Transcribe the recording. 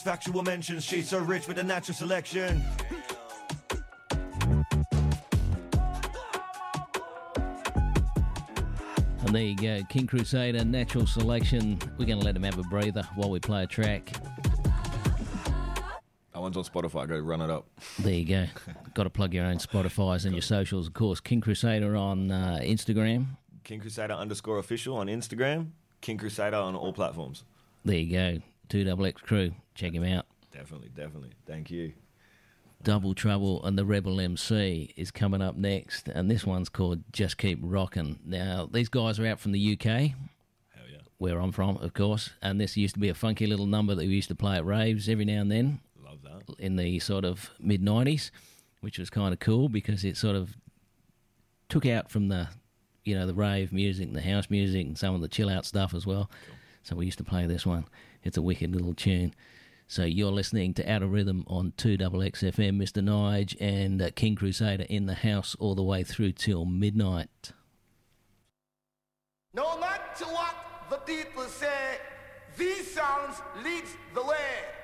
Factual mentions, she's so rich with a natural selection. And there you go, King Crusader, natural selection. We're going to let him have a breather while we play a track. That one's on Spotify, go run it up. There you go. Got to plug your own Spotifys and your socials, of course. King Crusader on Instagram. King Crusader _official on Instagram. King Crusader on all platforms. There you go. 2XX crew. Check him out. Definitely. Thank you. Double Trouble and the Rebel MC is coming up next, and this one's called Just Keep Rockin'. Now, these guys are out from the UK. Hell yeah. Where I'm from, of course, and this used to be a funky little number that we used to play at raves every now and then. Love that. In the sort of mid-90s, which was kind of cool because it sort of took out from the, you know, the rave music and the house music and some of the chill-out stuff as well. Cool. So we used to play this one. It's a wicked little tune. So you're listening to Out of Rhythm on 2XX FM, Mr. Nige and King Crusader in the house all the way through till midnight. No matter what the people say, these songs lead the way.